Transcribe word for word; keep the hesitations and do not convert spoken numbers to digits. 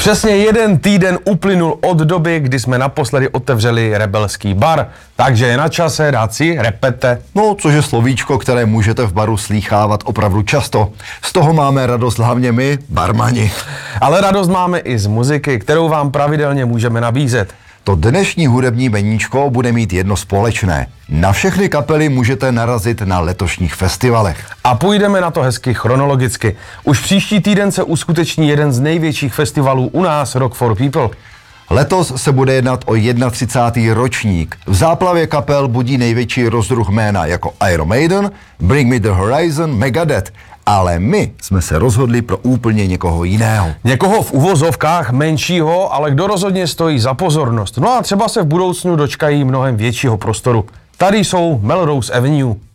Přesně jeden týden uplynul od doby, kdy jsme naposledy otevřeli Rebelský bar, takže je na čase dát si repete. No, což je slovíčko, které můžete v baru slýchávat opravdu často. Z toho máme radost hlavně my, barmani. Ale radost máme i z muziky, kterou vám pravidelně můžeme nabízet. To dnešní hudební meníčko bude mít jedno společné. Na všechny kapely můžete narazit na letošních festivalech. A půjdeme na to hezky chronologicky. Už příští týden se uskuteční jeden z největších festivalů u nás, Rock for People. Letos se bude jednat o třicátý první ročník. V záplavě kapel budí největší rozruch jména jako Iron Maiden, Bring Me the Horizon, Megadeth. Ale my jsme se rozhodli pro úplně někoho jiného. Někoho v uvozovkách menšího, ale kdo rozhodně stojí za pozornost. No a třeba se v budoucnu dočkají mnohem většího prostoru. Tady jsou Melrose Avenue.